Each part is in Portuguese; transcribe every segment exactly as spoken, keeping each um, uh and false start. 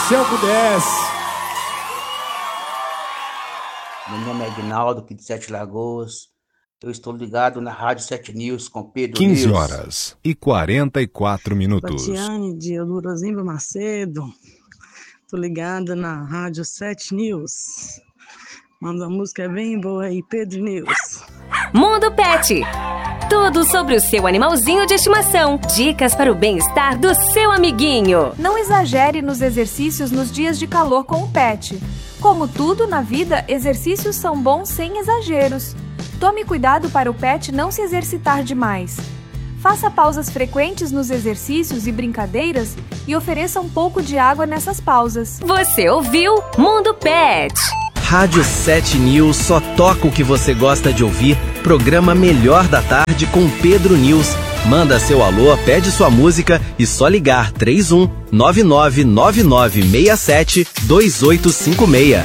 Se eu pudesse. Meu nome é Aguinaldo, aqui de Sete Lagoas. Eu estou ligado na Rádio Sete News com Pedro quinze News. horas e quarenta e quatro minutos. Tatiane de Eudorozimba Macedo. Tô ligada na Rádio Sete News. Manda uma música bem boa aí, Pedro News. Mundo Pet. Tudo sobre o seu animalzinho de estimação. Dicas para o bem-estar do seu amiguinho. Não exagere nos exercícios nos dias de calor com o pet. Como tudo na vida, exercícios são bons sem exageros. Tome cuidado para o pet não se exercitar demais. Faça pausas frequentes nos exercícios e brincadeiras e ofereça um pouco de água nessas pausas. Você ouviu Mundo Pet. Rádio Sete News só toca o que você gosta de ouvir. Programa Melhor da Tarde com Pedro News. Manda seu alô, pede sua música e só ligar três um nove nove nove nove seis sete dois oito cinco seis.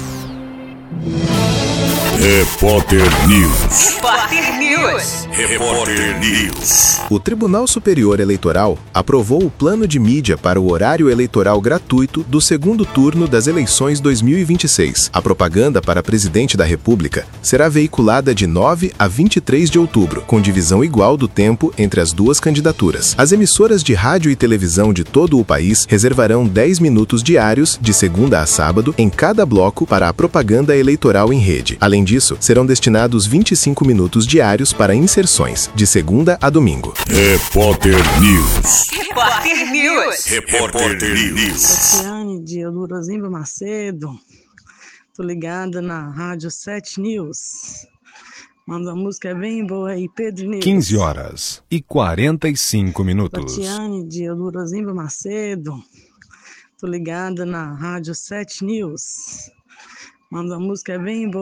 Repórter News. Repórter News. Repórter News. O Tribunal Superior Eleitoral aprovou o plano de mídia para o horário eleitoral gratuito do segundo turno das eleições dois mil e vinte e seis. A propaganda para presidente da República será veiculada de nove a vinte e três de outubro, com divisão igual do tempo entre as duas candidaturas. As emissoras de rádio e televisão de todo o país reservarão dez minutos diários, de segunda a sábado, em cada bloco para a propaganda eleitoral em rede. Além disso, serão destinados vinte e cinco minutos diários para inserções, de segunda a domingo. Repórter News. Repórter News. Repórter News. Tatiane de Eudorozimba Macedo. Tô ligada na Rádio Sete News. Manda uma música bem boa aí, Pedro News. quinze horas e quarenta e cinco minutos. Tatiane de Eudorozimba Macedo. Tô ligada na Rádio Sete News. Manda uma música bem boa.